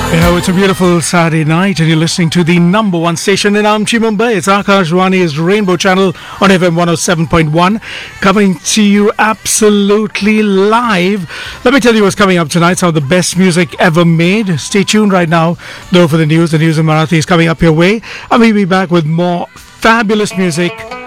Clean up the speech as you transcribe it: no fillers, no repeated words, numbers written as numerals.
You know, it's a beautiful Saturday night and you're listening to the number one station in Amchi, Mumbai. It's Akashvani's Rainbow Channel on FM 107.1, coming to you absolutely live. Let me tell you what's coming up tonight, some of the best music ever made. Stay tuned right now, though, for the news. The news in Marathi is coming up your way. And we'll be back with more fabulous music